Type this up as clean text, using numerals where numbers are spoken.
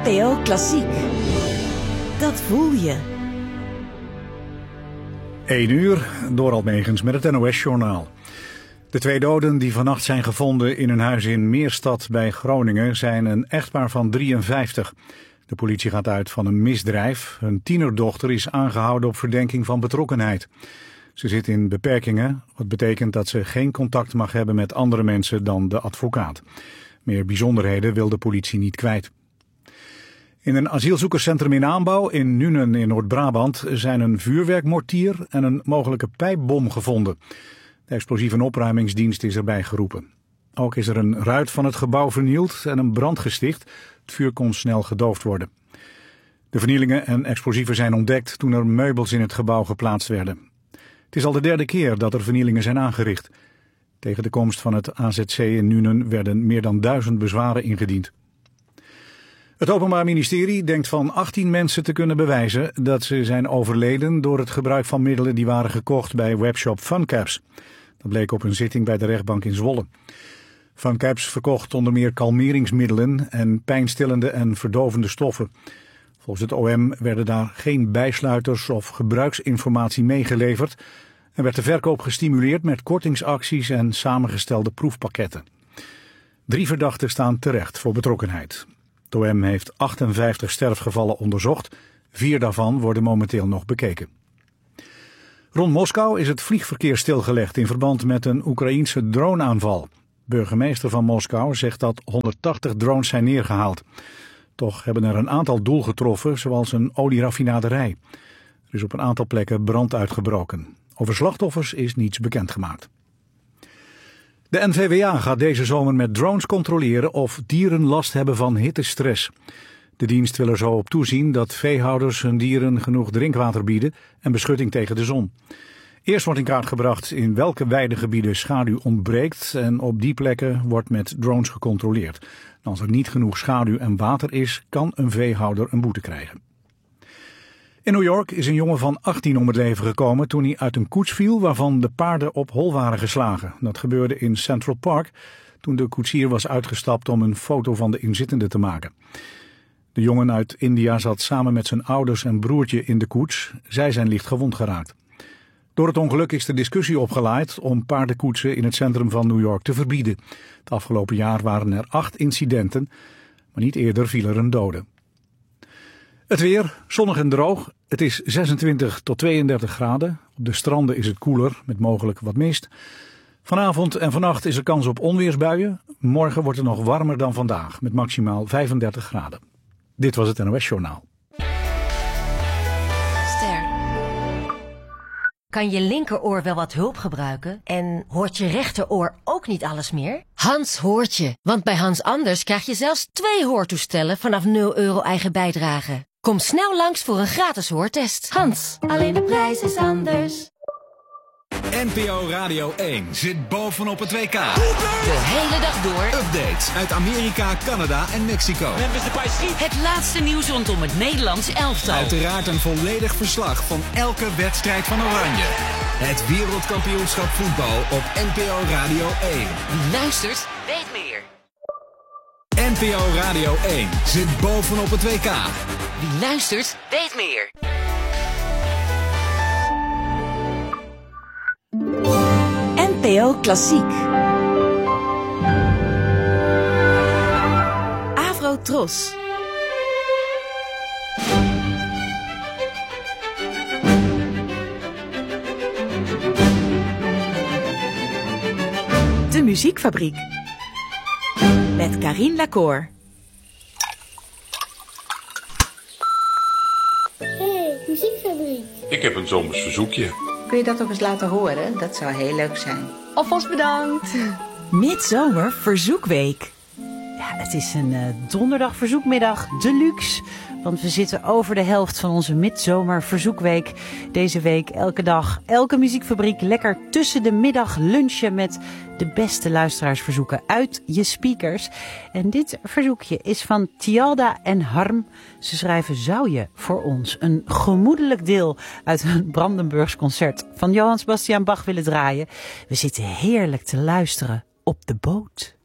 NPO Klassiek. Dat voel je. 1 uur, Dorald Megens met het NOS-journaal. De 2 doden die vannacht zijn gevonden in een huis in Meerstad bij Groningen zijn een echtpaar van 53. De politie gaat uit van een misdrijf. Hun tienerdochter is aangehouden op verdenking van betrokkenheid. Ze zit in beperkingen, wat betekent dat ze geen contact mag hebben met andere mensen dan de advocaat. Meer bijzonderheden wil de politie niet kwijt. In een asielzoekerscentrum in aanbouw in Nuenen in Noord-Brabant zijn een vuurwerkmortier en een mogelijke pijpbom gevonden. De explosieve opruimingsdienst is erbij geroepen. Ook is er een ruit van het gebouw vernield en een brand gesticht. Het vuur kon snel gedoofd worden. De vernielingen en explosieven zijn ontdekt toen er meubels in het gebouw geplaatst werden. Het is al de 3e keer dat er vernielingen zijn aangericht. Tegen de komst van het AZC in Nuenen werden meer dan 1000 bezwaren ingediend. Het Openbaar Ministerie denkt van 18 mensen te kunnen bewijzen dat ze zijn overleden door het gebruik van middelen die waren gekocht bij webshop Funcaps. Dat bleek op een zitting bij de rechtbank in Zwolle. Funcaps verkocht onder meer kalmeringsmiddelen en pijnstillende en verdovende stoffen. Volgens het OM werden daar geen bijsluiters of gebruiksinformatie meegeleverd en werd de verkoop gestimuleerd met kortingsacties en samengestelde proefpakketten. 3 verdachten staan terecht voor betrokkenheid. Het OM heeft 58 sterfgevallen onderzocht. 4 daarvan worden momenteel nog bekeken. Rond Moskou is het vliegverkeer stilgelegd in verband met een Oekraïense droneaanval. Burgemeester van Moskou zegt dat 180 drones zijn neergehaald. Toch hebben er een aantal doel getroffen, zoals een olieraffinaderij. Er is op een aantal plekken brand uitgebroken. Over slachtoffers is niets bekendgemaakt. De NVWA gaat deze zomer met drones controleren of dieren last hebben van hittestress. De dienst wil er zo op toezien dat veehouders hun dieren genoeg drinkwater bieden en beschutting tegen de zon. Eerst wordt in kaart gebracht in welke weidegebieden schaduw ontbreekt en op die plekken wordt met drones gecontroleerd. En als er niet genoeg schaduw en water is, kan een veehouder een boete krijgen. In New York is een jongen van 18 om het leven gekomen toen hij uit een koets viel waarvan de paarden op hol waren geslagen. Dat gebeurde in Central Park toen de koetsier was uitgestapt om een foto van de inzittenden te maken. De jongen uit India zat samen met zijn ouders en broertje in de koets. Zij zijn licht gewond geraakt. Door het ongeluk is de discussie opgelaaid om paardenkoetsen in het centrum van New York te verbieden. Het afgelopen jaar waren er 8 incidenten, maar niet eerder viel er een dode. Het weer, zonnig en droog. Het is 26 tot 32 graden. Op de stranden is het koeler, met mogelijk wat mist. Vanavond en vannacht is er kans op onweersbuien. Morgen wordt het nog warmer dan vandaag, met maximaal 35 graden. Dit was het NOS-journaal. Ster. Kan je linkeroor wel wat hulp gebruiken? En hoort je rechteroor ook niet alles meer? Hans hoort je, want bij Hans Anders krijg je zelfs 2 hoortoestellen vanaf €0 eigen bijdrage. Kom snel langs voor een gratis hoortest. Hans, alleen de prijs is anders. NPO Radio 1 zit bovenop het WK. De hele dag door. Updates uit Amerika, Canada en Mexico. Het laatste nieuws rondom het Nederlands elftal. Uiteraard een volledig verslag van elke wedstrijd van Oranje. Het wereldkampioenschap voetbal op NPO Radio 1. Wie luistert, weet meer. NPO Radio 1 zit bovenop het WK. Wie luistert, weet meer. NPO Klassiek. Avro Tros. De Muziekfabriek. Met Karine Lacour. Hey, Muziekfabriek. Ik heb een zomers verzoekje. Kun je dat ook eens laten horen? Dat zou heel leuk zijn. Alvast bedankt. Midzomer Verzoekweek. Ja, het is een donderdag verzoekmiddag deluxe. Want we zitten over de helft van onze midzomer verzoekweek. Deze week elke dag, elke muziekfabriek lekker tussen de middag lunchen met de beste luisteraarsverzoeken uit je speakers. En dit verzoekje is van Tialda en Harm. Ze schrijven Zou je voor ons een gemoedelijk deel uit een Brandenburgs concert van Johann Sebastian Bach willen draaien. We zitten heerlijk te luisteren op de boot.